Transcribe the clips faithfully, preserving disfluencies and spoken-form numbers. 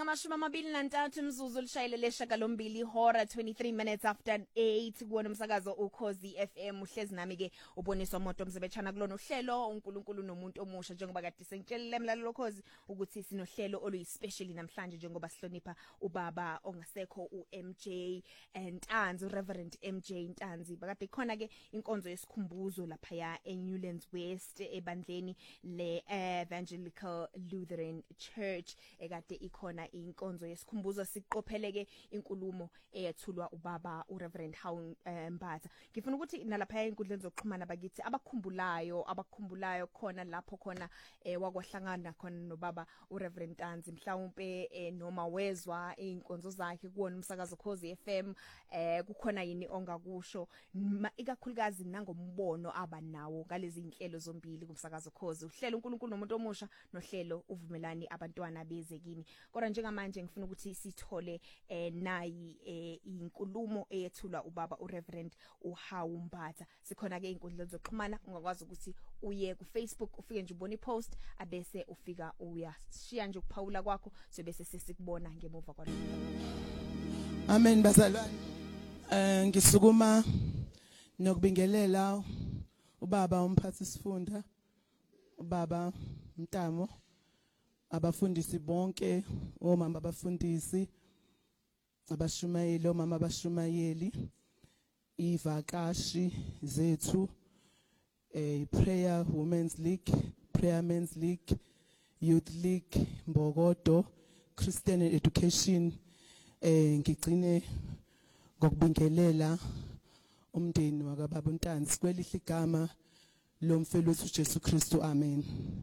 amashumi amabili nantathu imzuzu lishayile leshagalombili hora twenty-three minutes after eight kuwona umsakazo uKhozi F M. Uhlezi nami ke uboniswa moto mzebechana kulona uhlelo uNkulunkulu nomuntu omusha, njengoba kade sengitshelile emlalelo Khozi ukuthi sinohlelo oluyispecial namhlanje njengoba sihlonipha ubaba ongasekho uM J Ntanzi, uReverend M J Ntanzi. Bakade khona ke inkonzo yesikhumbuzo lapha ya eNewlands West ebandleni le Evangelical Lutheran Church ekade ikhona inkonzo yesikhumbuzo. Siqopheleke inkulumo eyethulwa ubaba uReverend Hawu Mbatha. Ngifuna ukuthi nalapha enkundleni zokuxhumana bakithi abakhumbulayo abakhumbulayo khona lapho khona eh, wakwahlangana khona nobaba uReverend Ntanzi, mhlawumbe eh, noma wezwa inkonzo zakhe kuwona umsakazo Khozi F M, eh kukhona yini ongakusho ikakhulukazi nangombono abanawo ngalezi inhlelo zombili kumsakazo Khozi, uhlelo uNkulunkulu nomuntu omusha nohlelo uvumelani abantwana bezekini. Kodwa njengamanje ngifuna ukuthi sithole eh nayi eh inkulumo eyethulwa ubaba uReverend uHawu Mbatha. Sikhona ke inkundleni zokuxhumana, ungakwazi ukuthi uye ku Facebook ufike nje ubone ipost abese ufika uyashiya nje ukuphawula kwakho sobese sesikubona ngemuva kwalokho. Amen bazalwane. Eh ngisukuma nokubingelela ubaba umphathi sifunda, ubaba Mtamo, abafundisi bonke, omama abafundisi, abashumayeli, omama abashumayeli, ivakashi zethu, eh Prayer Women's League, Prayer Men's League, Youth League, Mbogodo, Christian Education. Eh ngigcine ngokubingelela umndeni wakababa uNtanzi kwelihle igama lomfelo wethu Jesu Kristu. Amen.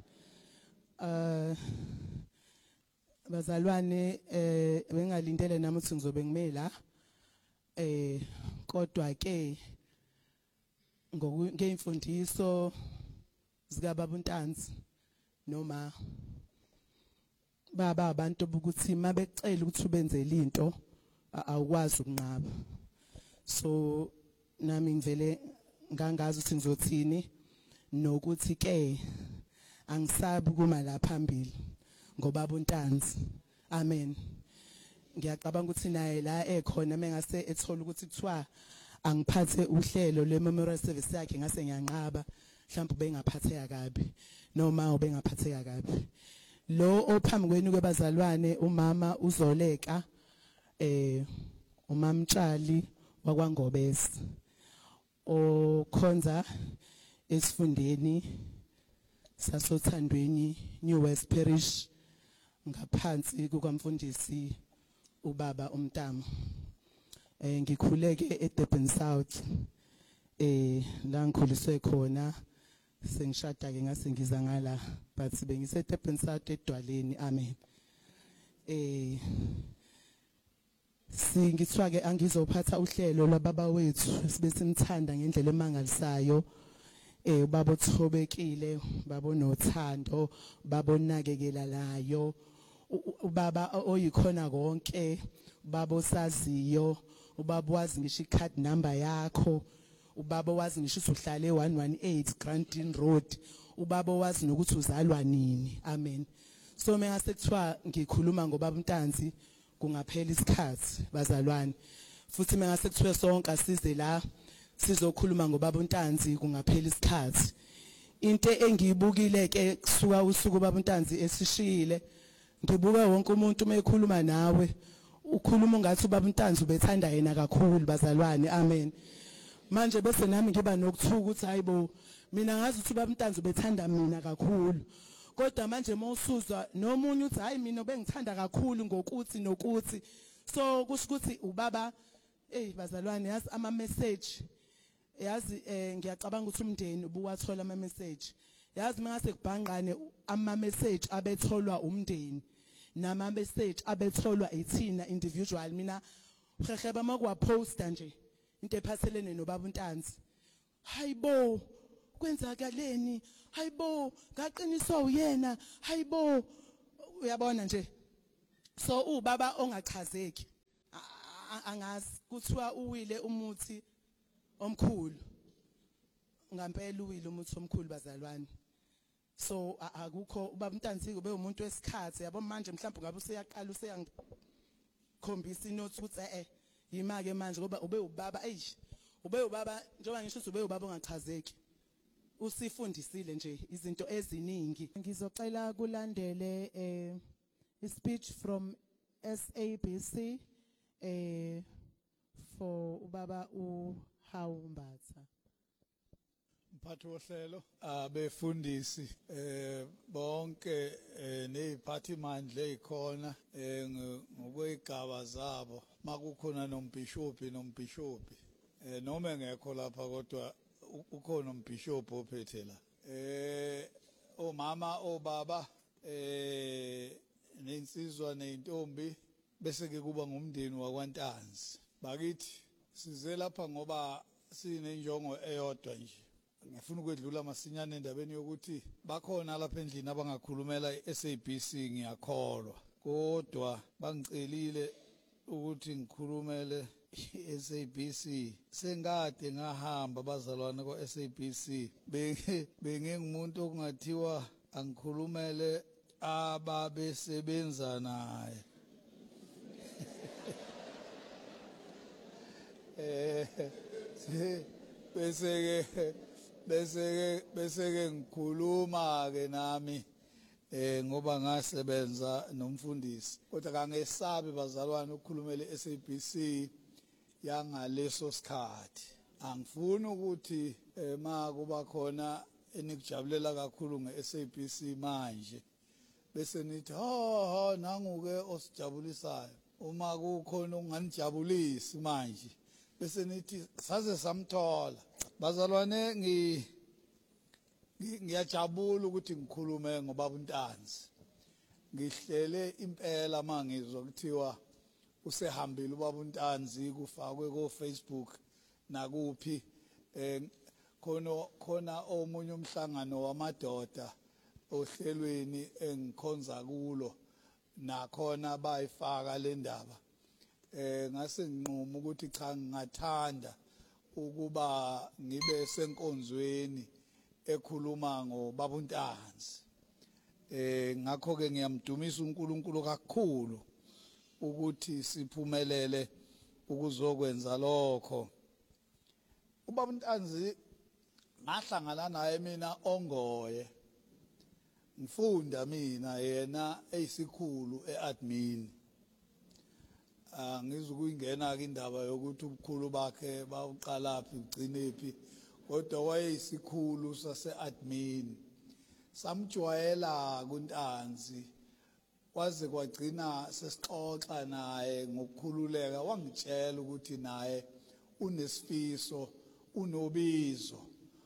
Uh bazalwane, eh bengalindele nami ukuthi ngizobe ngimela, eh kodwa ke ngokuyimfundiso zika baba uNtanzi noma baba abantu ukuthi mabecela ukuthi ubenzele into awukwazi ukunqaba. So nami ngivele ngangazi ukuthi ngizothini, nokuthi ke angisabi kuma la phambili ngoba uNtanzi. Amen. Ngiyacabanga ukuthi naye la ekhona mengase ethola ukuthi kuthiwa angiphathe uhlelo le-memorial service yakhe ngase ngiyanqaba, mhlawumbe bengaphatheka kabi noma ubengaphatheka kabi. Lo ophambi kwenu kwebazalwane umama uZoleka, eh umamtshali wakwaNgobese okhonza esifundeni sasothandweni New West Parish ngaphansi kukamfundisi ubaba uMtamo. Eh ngikhuleke eDurban South, eh la ngikhuliswe khona, sengishada ke ngase ngiza ngala, but bengise eDurban South eDwaleni. Amen. Eh singithwa ke angizophatha uhlelo lwababa wethu sibe simthanda ngendlela emangalisayo, eh ubaba othobekile, ubaba onothando, ubaba onakekelalayo, ubaba oyikhona konke, ubaba osaziyo, ubaba wazi ngisho icard number yakho, ubaba wazi ngisho usuhlale one one eight Granton Road, ubaba wazi nokuthi uzalwa nini. Amen. So mengase kuthiwa ngikhuluma ngobaba uNtanzi kungaphela isikhathi bazalwane, futhi mengase kuthiwe sonke asize la sizokhuluma ngobaba uNtanzi kungaphela isikhathi. Into engiyibukile ke kusuka usuku ubaba uNtanzi esishile, ngibuka wonke umuntu mekhuluma nawe ukhuluma ngathi ubaba uNtanzi ubethanda yena kakhulu bazalwane. Amen. Manje bese nami ngiba nokuthuka ukuthi hayibo mina ngazi ukuthi ubaba uNtanzi ubethanda mina kakhulu, kodwa manje mawusuzwa nomunye uthi hayi mina bengithanda kakhulu ngokuthi nokuthi. So kusho ukuthi ubaba, eh bazalwane, yazi ama message, yazi eh ngiyacabanga ukuthi umndeni ubuwathola ama message. Yazi mangase kubhangqane ama message abetholwa umndeni nama message abetholwa ithina individual. Mina kheheba makwa poster nje into ephathelene nobaba uNtanzi, hayibo kwenzakaleni, hayibo ngaqiniswa uyena, hayibo, uyabona nje. So ubaba ongachazeki, angazi kuthiwa uwile umuthi omkhulu, ngampela uwile umuthi omkhulu bazalwane. so akukho ubaba Mtanziko ube umuntu wesikhathi yabo manje mhlawumbe ngabe useyaqala useyangikhombisa inothi ukuthi eh yima ke manje ngoba ube ubaba eish ube ubaba njengoba ngisho ukuthi ube ubaba ongachazeki usifundisile nje izinto eziningi. Ngizocela kulandele eh a speech from S A B C eh for ubaba uHawumbatha. Mphathi wohlelo abefundisi eh bonke neziphathi mandla ezikhona eh ngokwegaba zabo makukhona nombishophi nombishophi eh noma engekho lapha kodwa ukhona umbishophi ophethe la eh omama obaba eh nensizwa nentombi bese ke kuba ngumndeni wakwaNtanzi. Bakithi size lapha ngoba sinenjongo eyodwa nje. Ngifuna ukwedlula masinyane endabeni yokuthi bakhona lapha endlini abangakhulumela i-S A B C ngiyakholwa kodwa bangicelile ukuthi ngikhulumele i-S A B C. Sengade ngahamba bazalwane ko-S A B C bengingumuntu okungathiwa angikhulumele ababesebenza naye eh bese ke bese ke bese ke ngikhuluma ke nami eh ngoba ngasebenza nomfundisi kodwa kangesabi bazalwane ukukhulumela i-S A B C yangaleso sikhathi. Angifuni ukuthi ema kuba khona enikujabulela kakhulu nge-S A B C manje bese nithi ha nanguke osijabulisayo uma kukhona unganijabulisi manje bese nithi saze samthola. Bazalwane ngi ngiyajabula ukuthi ngikhulume ngobaba uNtanzi. Ngihlele impela mangizwa kuthiwa usehambile ubaba uNtanzi kufakwe ko Facebook nakuphi eh khona khona omunye umhlangano wamadoda ohlelweni engikhonza kulo nakhona bayifaka le ndaba eh ngase nginquma ukuthi cha ngingathanda ukuba ngibe senkonzweni ekhuluma ngobaba uNtanzi. Eh ngakho ke ngiyamdumisa uNkulunkulu kakhulu ukuthi siphumelele ukuzokwenza lokho. Ubaba uNtanzi ngahlangana naye mina ongoye ngifunda mina yena eyisikhulu eadmin. Ah ngizukuyingena ke indaba yokuthi ubukhulu bakhe bawuqalaphi ugcinephi kodwa wayeyisikhulu saseadmin. Samjwayela kuNtanzi waze kwagcina sesixoxa naye ngokukhululeka wangitshela ukuthi naye unesifiso unobizo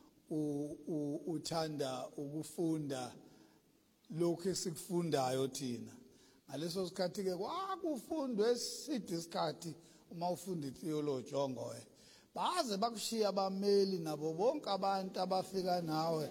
uthanda ukufunda lokho esikufundayo thina. Ngaleso sikhathi ke kwakufundwe eside isikhathi uma ufunda itheology ongoye baze bakushiya abameli nabo bonke abantu abafika nawe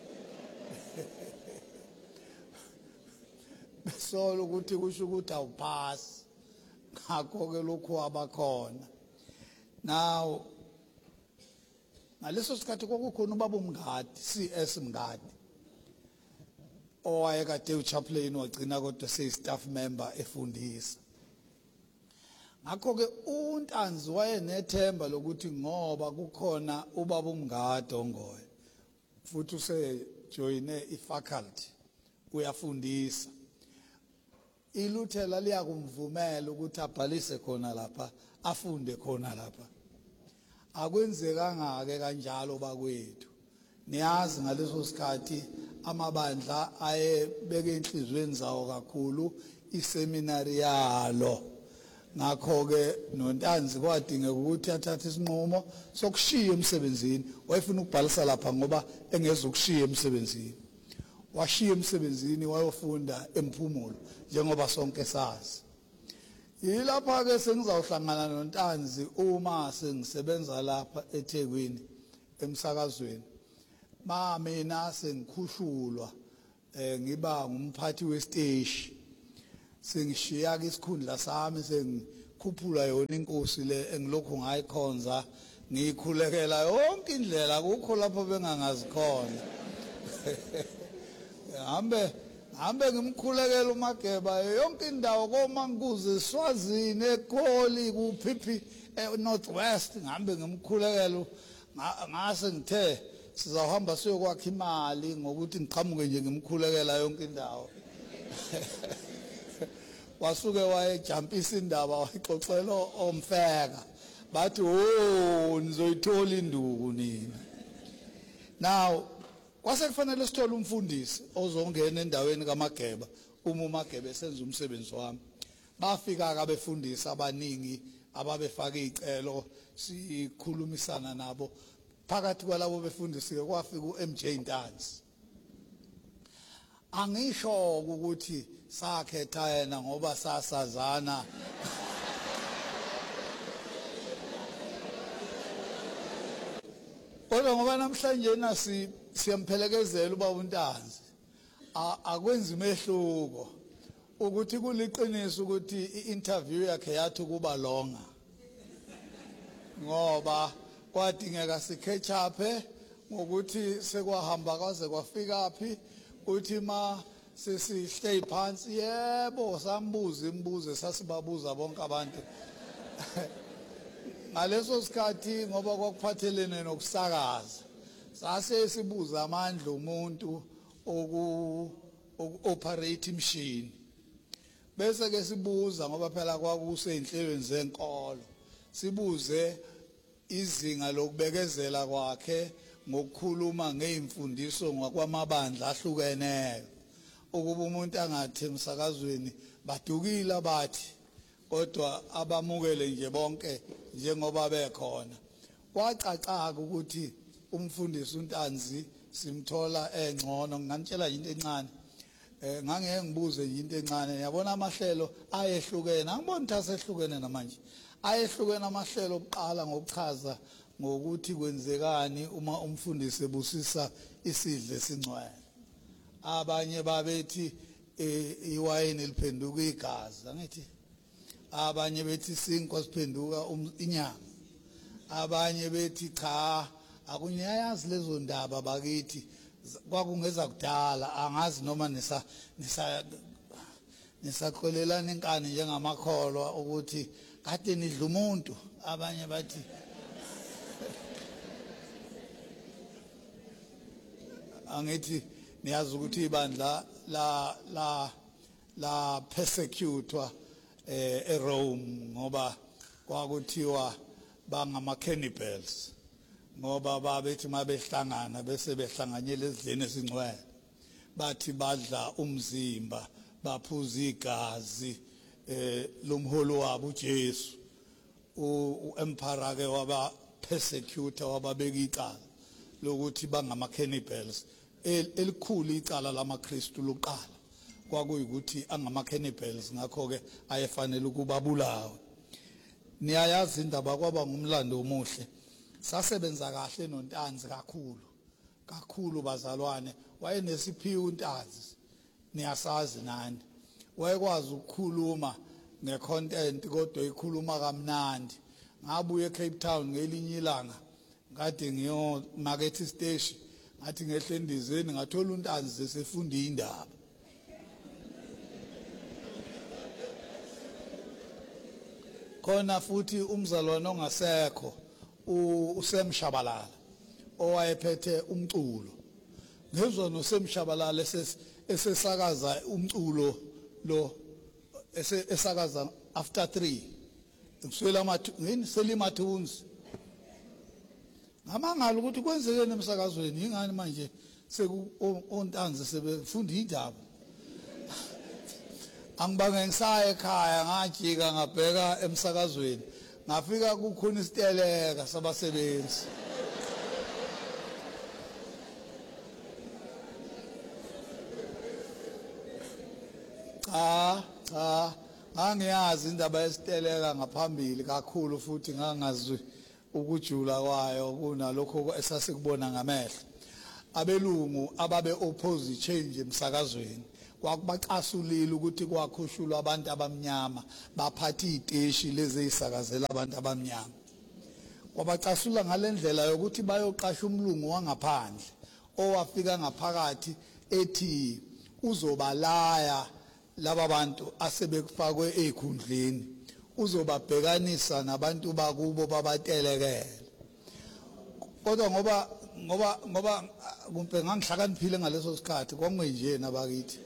besolo ukuthi kusho ukuthi awuphasi. Ngakho ke lokho abakhona now ngaleso sikhathi kwakukhona ubaba uMngadi C S Mngadi owayekade uchaplain wagcina kodwa seyistaff member efundisa. Ngakho ke uNtanzi wayenethemba lokuthi ngoba kukhona ubaba uMngadi ongoye futhi usejoyine ifaculty uyafundisa iluthela liyakumvumela ukuthi abhalise khona lapha afunde khona lapha. Akwenzekanga ke kanjalo bakwethu. Niyazi ngaleso sikhathi amabandla ayebeke inhlizweni zawo kakhulu iseminari yalo. Ngakho ke noNtanzi kwadingeka ukuthi athathe isinqumo sokushiya emsebenzini. Wayefuna ukubhalisa lapha ngoba engezokushiya emsebenzini. Washiya emsebenzini wayofunda eMphumulo njengoba sonke sazi. Yilapha ke sengizawuhlangana noNtanzi uma sengisebenza lapha eThekwini emsakazweni. Ma mina sengikhushulwa eh ngiba ngumphathi wesiteshi. Sengishiya ke isikhundla sami sengikhuphula yona inkosi le engilokhu ngayikhonza ngikhulekela yonke indlela kukho lapho bengangazikhona. hambe hambe ngimkhulekela uMageba yonke indawo koMankuzi Swazini eGoli kuPhiPhi eNorthwest ngihambe ngimkhulekela ngase ngithe sizahamba siyokwakha imali ngokuthi ngiqhamuke nje ngimkhulekela yonke indawo wasuke wayejampisa indaba wayixoxela omfeka bathi oh nizoyithola induku nina now kwase kufanele sithole umfundisi ozongena endaweni kaMageba uma uMageba esenza umsebenzi wami bafika abefundisi abaningi ababefaka izicelo sikhulumisana nabo phakathi kwalabo befundisi kwafika uM J Ntanzi angisho ukuthi sakhetha yena ngoba sasazana kodwa ngoba namhlanje nasi siyamphelekezela uba uNtanzi akwenzi mehluko ukuthi kuliqiniso ukuthi i-interview yakhe yathi kuba longa ngoba kwadingeka siketch up ngokuthi sekwahamba kwaze kwafika phi uthi ma sesihlei phansi yebo sambuza imibuzo sasibabuza bonke abantu ngaleso sikhathi ngoba kwakuphathelene nokusakaza sase sibuza amandla umuntu oku operate machine bese ke sibuza ngoba phela kwakuseyinhlelweni zenkolo sibuze izinga lokubekezela kwakhe ngokukhuluma ngeimfundiso ngokwamabandla ahlukeneyo ukuba umuntu angathi emsakazweni badukile abathi kodwa abamukele nje bonke njengoba bekhona kwacaca ukuthi umfundisi uNtanzi simthola engcono ngingamtshela into encane eh ngangeke ngibuze into encane yabona amahlelo ayehlukene angiboni ukuthi asehlukene namanje ayehlukene amahlelo oqala ngokuchaza ngokuthi kwenzekani uma umfundisi ebusisa isidle esingcwele abanye babethi iwayini liphenduka igazi angithi abanye bethi sinkwa siphenduka inyama abanye bethi cha akunyayazi lezo ndaba bakithi kwakungeza kudala angazi noma nisa nisa nisaqolelana inkani njengamakholwa ukuthi kade nidla umuntu abanye bathi angithi niyazi ukuthi ibandla la la la persecutwa eh eRome ngoba kwakuthiwa bangama cannibals ngoba babethi mabehlangana bese behlanganyela ezidleni ezingcwele bathi badla umzimba baphuza igazi eh lomholo wabo uJesu uemperor ke waba persecutor wababeka icala lokuthi bangama cannibals elikhulu icala lamaKristu loqala kwakuyikuthi angama cannibals ngakho ke ayefanele ukubabulawa niyayazi indaba kwaba ngumlando omuhle sasebenza kahle noNtanzi kakhulu kakhulu bazalwane wayenesiphiwo uNtanzi niyasazi nani wayekwazi ukukhuluma ngecontent kodwa ikhuluma kamnandi ngabuye eCape Town ngelinye ilanga ngade ngiyo market station ngathi ngehle endizeni ngathola uNtanzi sefunda indaba khona futhi umzalwane ongasekho uSemshabalala owayephethe umculo ngezwe noSemshabalala esesakaza umculo lo esakaza after three ngiswela mathu ngini selimathunzi ngamangala ukuthi kwenzekene emsakazweni ingani manje seku ontanzi sebefunda indaba angibange ngisaya ekhaya ngajika ngabheka emsakazweni ngafika kukhona isiteleka sabasebenzi cha cha ngangiyazi indaba yesiteleka ngaphambili kakhulu futhi ngangazwi ukujula kwayo kunalokho esasikubona ngamehlo abelungu ababe oppose change emsakazweni kwakubacasulile ukuthi kwakhushulwa abantu abamnyama baphatha iziteshi lezi ezisakazela abantu abamnyama kwabacasula ngalendlela yokuthi bayoqasha umlungu wangaphandle owafika ngaphakathi ethi uzobalaya laba bantu asebekufakwe ezikhundleni uzobabhekanisa nabantu bakubo babatelekele kodwa ngoba ngoba ngoba kumbe ngangihlakaniphile ngaleso sikhathi kwakungenje nabakithi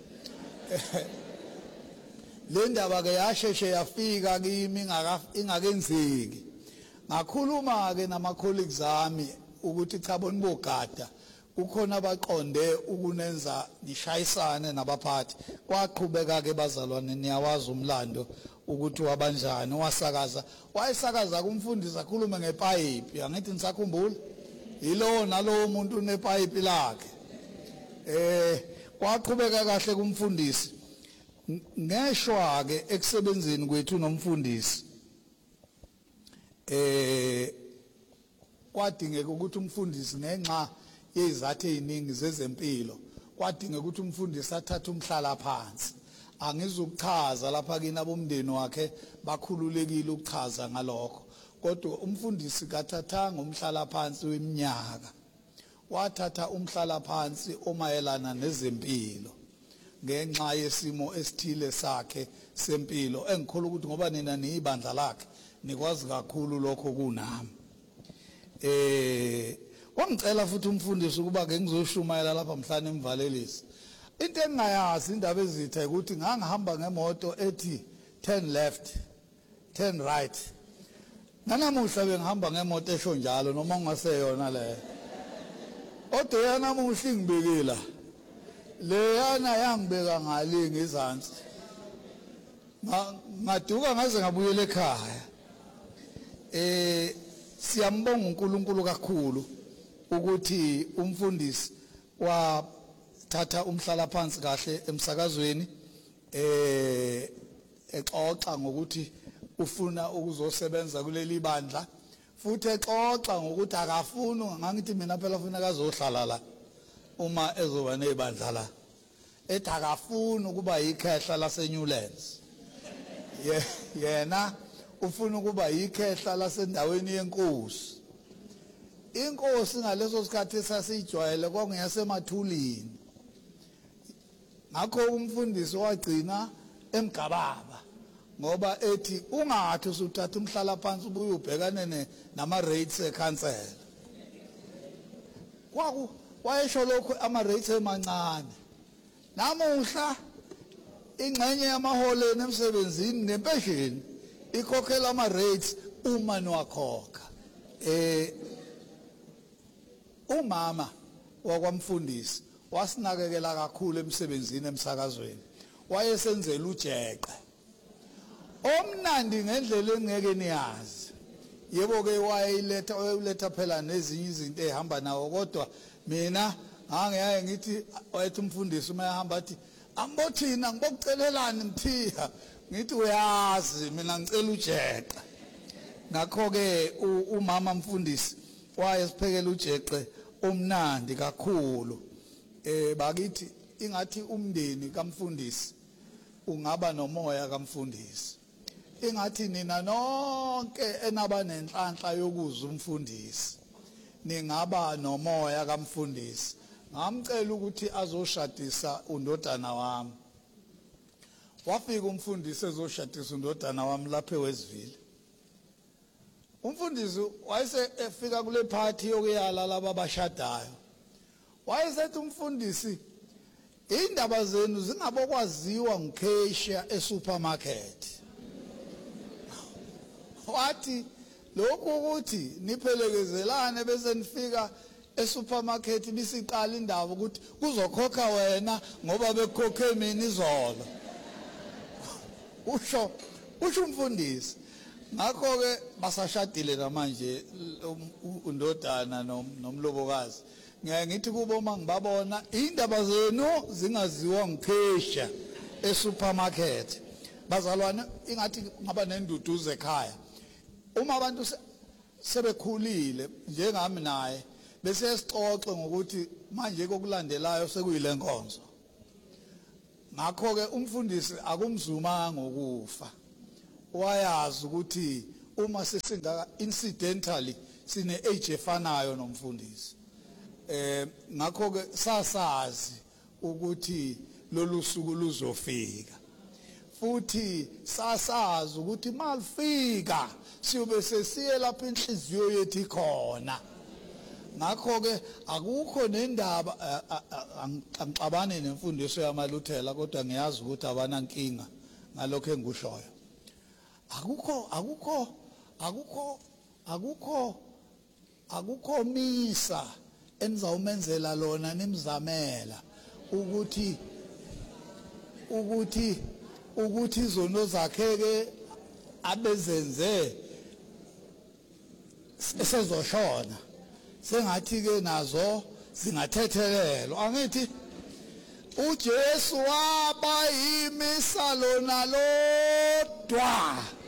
le ndaba ke yasheshe yafika kimi ingakenzeki ngakhuluma ke nama colleagues ami ukuthi cha bonibogada ukhona abaqonde ukunenza nishayisane nabaphathi kwaqhubeka ke bazalwane niyawazi umlando ukuthi wabanjani wasakaza wayesakaza kumfundisi akhulume ngepipe angithi nisakhumbula yilo nalowo muntu unepipe lakhe eh kwaqhubeka kahle kumfundisi ngeshwa ke ekusebenzeni kwethu nomfundisi eh kwadingeka ukuthi umfundisi ngenxa yezathu eziningi zezempilo kwadingeka ukuthi umfundisi athathe umhlala phansi angizukuchaza lapha kini abomndeni wakhe bakhululekile ukuchaza ngalokho kodwa umfundisi kathathanga umhlala phansi weminyaka wathatha umhlala phansi omayelana nezempilo ngenxa yesimo esithile sakhe sempilo engikhulu ukuthi ngoba nina niyibandla lakhe nikwazi kakhulu lokho kunami eh wangicela futhi umfundisi ukuba ke ngizoshumayela lapha mhlanje emvalelisi into engayazi indaba ezitha ukuthi ngangihamba ngemoto ethi turn left turn right nanamuhla bengihamba ngemoto esho njalo noma ungaseyona le odwa namuhla ingibekela leyana yangibeka ngale ngezansi ngaduka ngaze ngabuyela ekhaya eh siyambonga uNkulunkulu kakhulu ukuthi umfundisi wathatha umhlala phansi kahle emsakazweni eh exoxa ngokuthi ufuna ukuzosebenza kuleli bandla futhi exoxa ngokuthi akafuni ngangithi mina phela ufuna kazohlala la uma ezoba nebandla la ethi akafuni ukuba yikhehla laseNewlands yena ufuna ukuba yikhehla lasendaweni yenkosi inkosi ngaleso sikhathi sasijwayele kwakungiyasemathulini ngakho umfundisi wagcina emgababa ngoba ethi ungathi usuthatha umhlala phansi ubuye ubhekane nama rates eCouncil kwaku wayesho lokho ama rates emancane namuhla ingxenye yamaholeni emsebenzini nempesheni ikhokhela ama rates uma niwakhokha eh umama wakwamfundisi wasinakekela kakhulu emsebenzini emsakazweni wayesenzela ujeqe omnandi ngendlela engeke niyazi yebo ke wayiletha wayiletha phela nezinye izinto ehamba nawo kodwa mina ngangiyaye ngithi wayethi umfundisi uma ehamba athi ambothina ngibokucelelani mthiya ngithi uyazi mina ngicela ujeqe ngakho ke umama mfundisi wayesiphekela ujeqe omnandi kakhulu eh bakithi ingathi umndeni kamfundisi ungaba nomoya kamfundisi ingathi nina nonke enaba nenhlanhla yokuzwa umfundisi ningaba nomoya kamfundisi ngamcela ukuthi azoshadisa undodana wami wafika umfundisi ezoshadisa undodana wami lapha eWestville umfundisi wayese efika kule party yokuyala laba abashadayo wayesethi umfundisi indaba zenu zingabokwaziwa ngikesha esupermarket wathi lokhu ukuthi niphelekezelane bese nifika esupermarket bisiqala indaba ukuthi kuzokhokha wena ngoba bekhokhe mina izolo usho usho umfundisi ngakho ke basashadile namanje undodana nomlobokazi ngeke ngithi kubo uma ngibabona indaba zenu zingaziwa ngikesha esupermarket bazalwane ingathi ngaba nenduduzo ekhaya uma abantu sebekhulile njengami naye bese sixoxe ngokuthi manje kokulandelayo sekuyile nkonzo ngakho ke umfundisi akumzumanga ukufa wayazi ukuthi uma sesingaka incidentally sine age efanayo nomfundisi eh ngakho ke sasazi ukuthi lolu suku luzofika futhi sasazi ukuthi malifika siyobe sesiye lapha inhliziyo yethu ikhona ngakho ke akukho nendaba angixabane nemfundiso yamaLuthela kodwa ngiyazi ukuthi abanankinga ngalokho engushoyo akukho akukho akukho akukho akukho misa enizawumenzela lona nimzamela ukuthi ukuthi ukuthi izono zakhe ke abezenze sezoshona sengathi ke nazo zingathethelelwa angithi uJesu waba yimisa lona lodwa